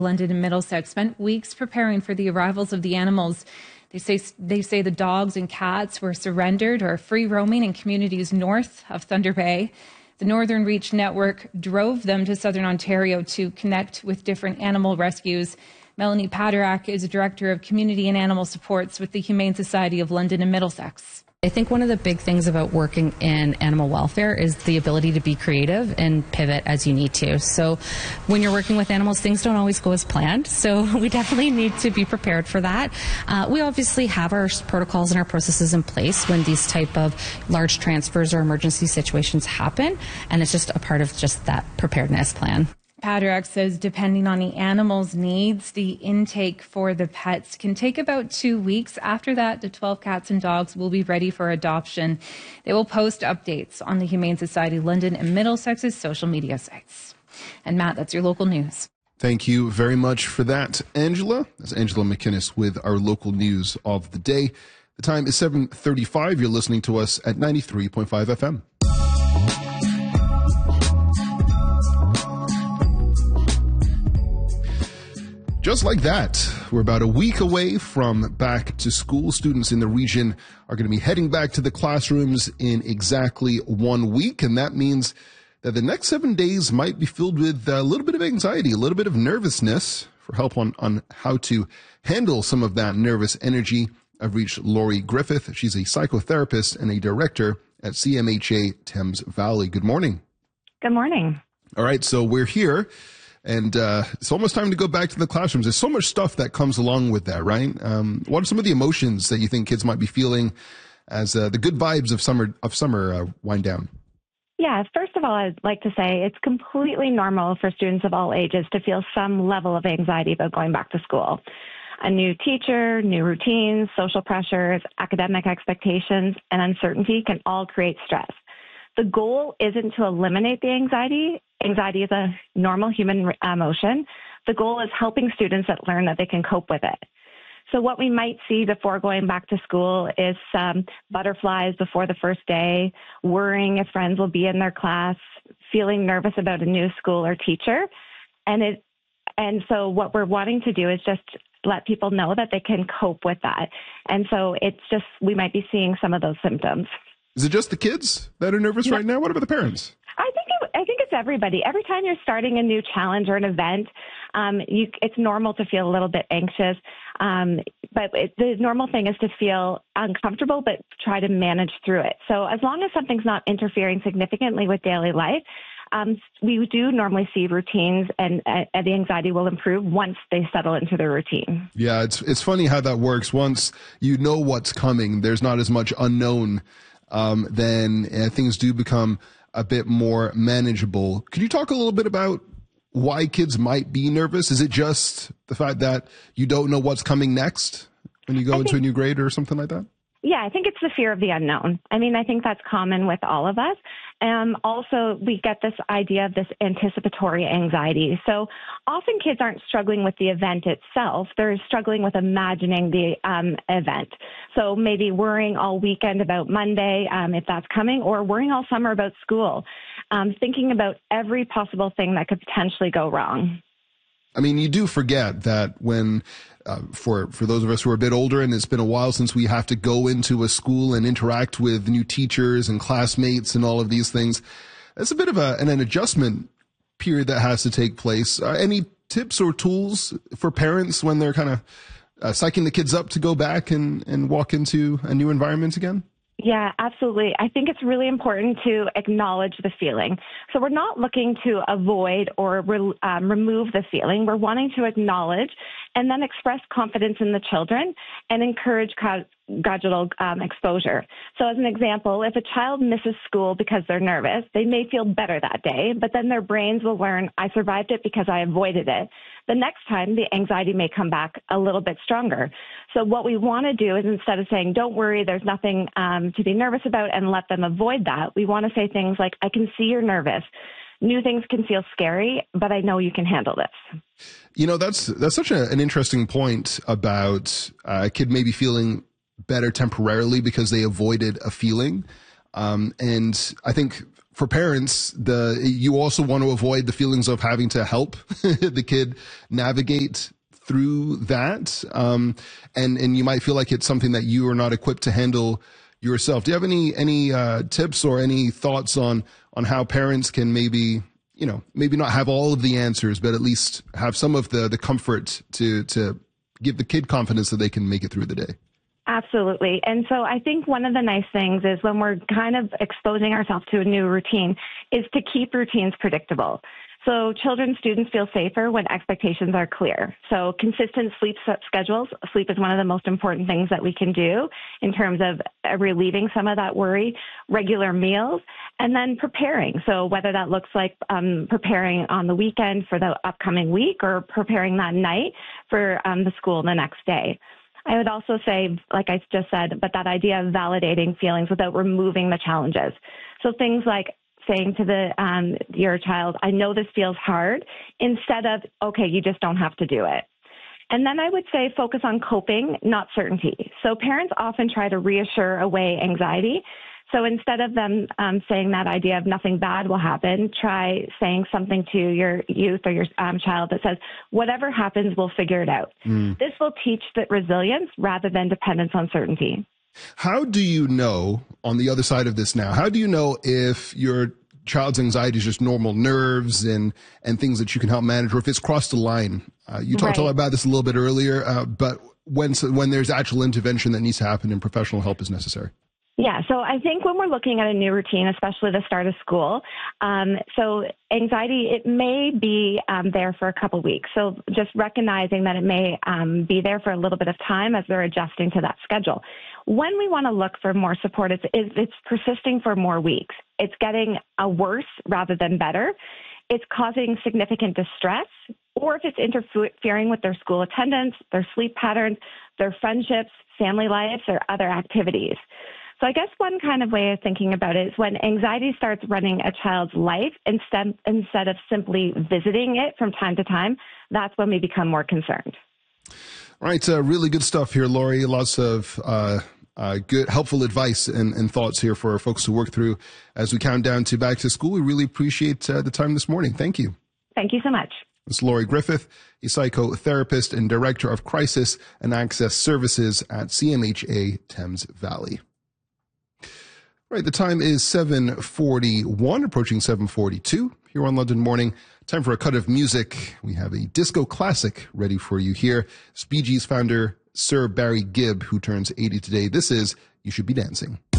London and Middlesex spent weeks preparing for the arrivals of the animals. They say the dogs and cats were surrendered or free roaming in communities north of Thunder Bay. The Northern Reach Network drove them to Southern Ontario to connect with different animal rescues. Melanie Paderak is a director of community and animal supports with the Humane Society of London and Middlesex. I think one of the big things about working in animal welfare is the ability to be creative and pivot as you need to. So when you're working with animals, things don't always go as planned. So we definitely need to be prepared for that. We obviously have our protocols and our processes in place when these type of large transfers or emergency situations happen. And it's just a part of just that preparedness plan. Paderak says depending on the animal's needs, the intake for the pets can take about 2 weeks. After that, the 12 cats and dogs will be ready for adoption. They will post updates on the Humane Society London and Middlesex's social media sites. And Matt, that's your local news. Thank you very much for that, Angela. That's Angela McInnes with our local news of the day. The time is 7:35. You're listening to us at 93.5 FM. Just like that, we're about a week away from back to school. Students in the region are going to be heading back to the classrooms in exactly 1 week, and that means that the next 7 days might be filled with a little bit of anxiety, a little bit of nervousness. For help on how to handle some of that nervous energy, I've reached Laurie Griffith. She's a psychotherapist and a director at CMHA Thames Valley. Good morning. Good morning. All right, so we're here. And it's almost time to go back to the classrooms. There's so much stuff that comes along with that, right? What are some of the emotions that you think kids might be feeling as the good vibes of summer wind down? Yeah, first of all, I'd like to say it's completely normal for students of all ages to feel some level of anxiety about going back to school. A new teacher, new routines, social pressures, academic expectations, and uncertainty can all create stress. The goal isn't to eliminate the anxiety. Anxiety is a normal human emotion. The goal is helping students that learn that they can cope with it. So what we might see before going back to school is some butterflies before the first day, worrying if friends will be in their class, feeling nervous about a new school or teacher. And so what we're wanting to do is just let people know that they can cope with that. And so it's just, we might be seeing some of those symptoms. Is it just the kids that are nervous right now? What about the parents? I think it's everybody. Every time you're starting a new challenge or an event, it's normal to feel a little bit anxious. But the normal thing is to feel uncomfortable, but try to manage through it. So as long as something's not interfering significantly with daily life, we do normally see routines and the anxiety will improve once they settle into their routine. Yeah, it's funny how that works. Once you know what's coming, there's not as much unknown. Then things do become a bit more manageable. Could you talk a little bit about why kids might be nervous? Is it just the fact that you don't know what's coming next when you go into a new grade or something like that? Yeah, I think it's the fear of the unknown. I mean, I think that's common with all of us. Also, we get this idea of this anticipatory anxiety. So often kids aren't struggling with the event itself. They're struggling with imagining the event. So maybe worrying all weekend about Monday, if that's coming, or worrying all summer about school, thinking about every possible thing that could potentially go wrong. I mean, you do forget that when, for those of us who are a bit older, and it's been a while since we have to go into a school and interact with new teachers and classmates and all of these things, that's a bit of an adjustment period that has to take place. Any tips or tools for parents when they're kind of psyching the kids up to go back and walk into a new environment again? Yeah, absolutely. I think it's really important to acknowledge the feeling. So we're not looking to avoid or remove the feeling. We're wanting to acknowledge and then express confidence in the children and encourage gradual exposure. So as an example, if a child misses school because they're nervous, they may feel better that day, but then their brains will learn, I survived it because I avoided it. The next time, the anxiety may come back a little bit stronger. So what we want to do is instead of saying, don't worry, there's nothing to be nervous about, and let them avoid that, we want to say things like, I can see you're nervous. New things can feel scary, but I know you can handle this. You know, that's such an interesting point about a kid maybe feeling better temporarily because they avoided a feeling. And I think for parents, you also want to avoid the feelings of having to help the kid navigate through that. And you might feel like it's something that you are not equipped to handle yourself. Do you have any tips or any thoughts on how parents can maybe not have all of the answers, but at least have some of the comfort to give the kid confidence that they can make it through the day? Absolutely. And so I think one of the nice things is when we're kind of exposing ourselves to a new routine is to keep routines predictable. So children, students feel safer when expectations are clear. So consistent sleep schedules. Sleep is one of the most important things that we can do in terms of relieving some of that worry, regular meals, and then preparing. So whether that looks like preparing on the weekend for the upcoming week or preparing that night for the school the next day. I would also say, like I just said, but that idea of validating feelings without removing the challenges. So things like saying to your child, I know this feels hard, instead of, okay, you just don't have to do it. And then I would say focus on coping, not certainty. So parents often try to reassure away anxiety. So instead of them saying that idea of nothing bad will happen, try saying something to your youth or your child that says, whatever happens, we'll figure it out. This will teach that resilience rather than dependence on certainty. How do you know, on the other side of this now, how do you know if your child's anxiety is just normal nerves and things that you can help manage, or if it's crossed the line? You talked about this a little bit earlier, but when there's actual intervention that needs to happen and professional help is necessary? Yeah, so I think when we're looking at a new routine, especially the start of school, so anxiety, it may be there for a couple of weeks. So just recognizing that it may be there for a little bit of time as they're adjusting to that schedule. When we want to look for more support, it's persisting for more weeks. It's getting worse rather than better. It's causing significant distress, or if it's interfering with their school attendance, their sleep patterns, their friendships, family lives, or other activities. So I guess one kind of way of thinking about it is when anxiety starts running a child's life instead of simply visiting it from time to time, that's when we become more concerned. All right, really good stuff here, Lori. Lots of good, helpful advice and thoughts here for our folks to work through as we count down to back to school. We really appreciate the time this morning. Thank you. Thank you so much. It's Lori Griffith, a psychotherapist and director of crisis and access services at CMHA Thames Valley. Right, the time is 7:41, approaching 7:42 here on London Morning. Time for a cut of music. We have a disco classic ready for you here. Bee Gees founder Sir Barry Gibb, who turns 80 today. This is You Should Be Dancing.